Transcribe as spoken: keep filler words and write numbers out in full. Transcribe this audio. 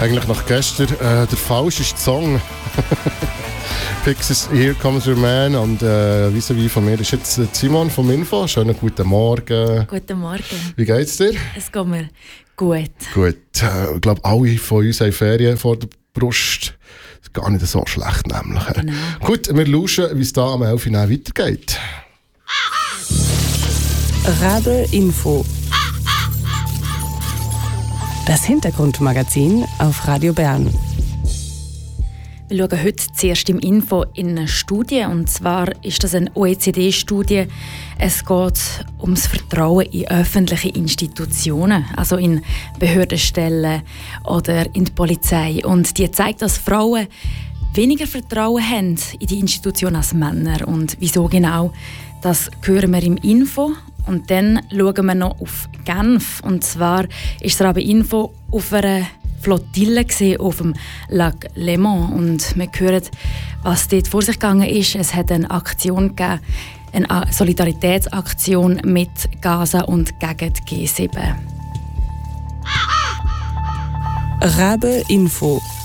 Eigentlich nach gestern äh, der falscheste Song. Pixies, Here Comes Your Man. Und äh, vis-à-vis von mir ist jetzt Simon vom Info. Schönen guten Morgen. Guten Morgen. Wie geht's dir? Es geht mir gut. Gut. Äh, ich glaube, alle von uns haben Ferien vor der Brust. Das ist gar nicht so schlecht, nämlich. Genau. Gut, wir lauschen, wie es da am elf Uhr weitergeht. Radio Info. Das Hintergrundmagazin auf Radio Bern. Wir schauen heute zuerst im Info in eine Studie. Und zwar ist das eine O E C D-Studie. Es geht ums Vertrauen in öffentliche Institutionen, also in Behördenstellen oder in die Polizei. Und die zeigt, dass Frauen weniger Vertrauen haben in die Institutionen als Männer. Und wieso genau, das hören wir im Info. Und dann schauen wir noch auf Genf. Und zwar ist es bei Info auf einer Flottille auf dem Lac Léman. Und wir hören, was dort vor sich gegangen ist. Es hat eine Aktion gegeben, eine Solidaritätsaktion mit Gaza und gegen die G sieben. Radio Info.